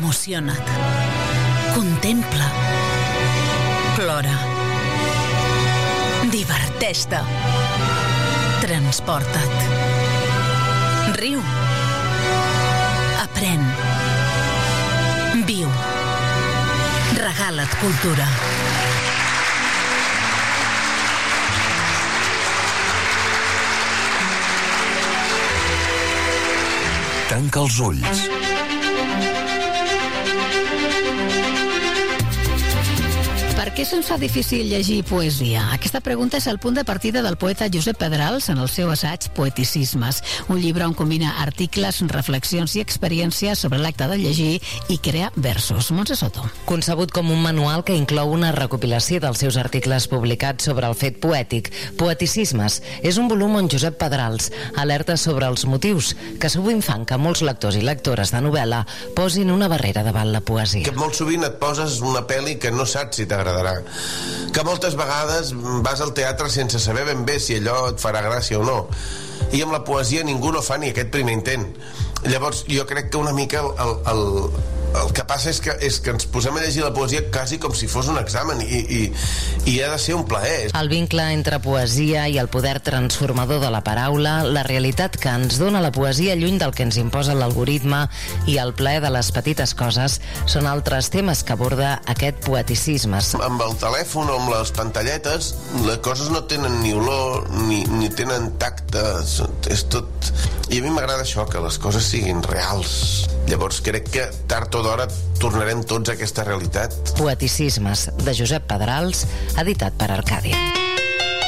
Emociona't. Contempla. Plora. Diverteix-te. Transporta't. Riu. Aprèn. Viu. Regala't cultura. Tanca els ulls. Per què se'ns fa difícil llegir poesia? Aquesta pregunta és el punt de partida del poeta Josep Pedrals en el seu assaig Poeticismes, un llibre on combina articles, reflexions i experiències sobre l'acte de llegir i crear versos. Montse Soto. Concebut com un manual que inclou una recopilació dels seus articles publicats sobre el fet poètic, Poeticismes és un volum on Josep Pedrals alerta sobre els motius que sovint fan que molts lectors i lectores de novel·la posin una barrera davant la poesia. Que molt sovint et poses una pel·li que no saps si t'agradarà. Que moltes vegades vas al teatre sense saber ben bé si allò et farà gràcia o no. I amb la poesia ningú no fa ni aquest primer intent. Llavors jo crec que una mica el que passa és que ens posem a llegir la poesia quasi com si fos un examen i ha de ser un plaer. El vincle entre poesia i el poder transformador de la paraula, la realitat que ens dona la poesia lluny del que ens imposa l'algoritme i el plaer de les petites coses són altres temes que aborda aquest Poeticismes. Amb el telèfon o amb les pantalletes les coses no tenen ni olor ni tenen tacte, és tot... I a mi m'agrada això, que les coses siguin reals. Llavors crec que tard o d'hora tornarem tots a aquesta realitat. Poeticismes, de Josep Pedrals, editat per Arcàdia.